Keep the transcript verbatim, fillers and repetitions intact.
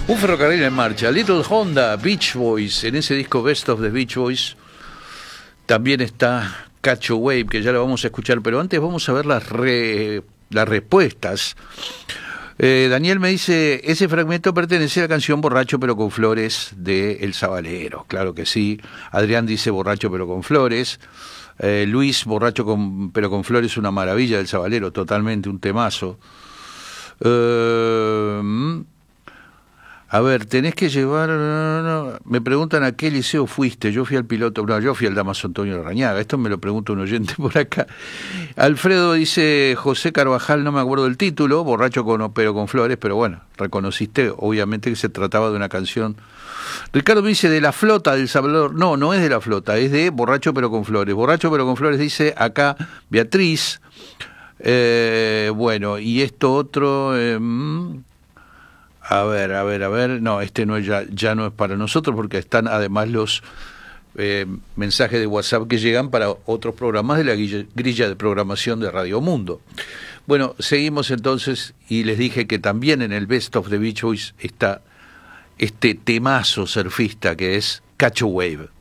Un ferrocarril en marcha. Little Honda, Beach Boys. En ese disco Best of the Beach Boys también está Catch a Wave, que ya lo vamos a escuchar, pero antes vamos a ver las, re, las respuestas. Eh, Daniel me dice, ese fragmento pertenece a la canción Borracho pero con flores de El Sabalero. Claro que sí. Adrián dice Borracho pero con flores. Eh, Luis, Borracho con, pero con flores, una maravilla del Sabalero, totalmente un temazo. Eh, a ver, tenés que llevar... No, no, me preguntan a qué liceo fuiste. Yo fui al piloto... No, yo fui al Damaso Antonio Larrañaga. Esto me lo pregunta un oyente por acá. Alfredo dice, José Carvajal, no me acuerdo del título, Borracho con, pero con flores, pero bueno, reconociste obviamente que se trataba de una canción. Ricardo me dice, de la flota del Salvador. No, no es de la flota, es de Borracho pero con flores. Borracho pero con flores dice acá Beatriz. Eh, bueno, y esto otro... Eh, A ver, a ver, a ver, no, este no es ya, ya no es para nosotros porque están además los eh, mensajes de WhatsApp que llegan para otros programas de la grilla, grilla de programación de Radio Mundo. Bueno, seguimos entonces y les dije que también en el Best of the Beach Boys está este temazo surfista que es Catch a Wave.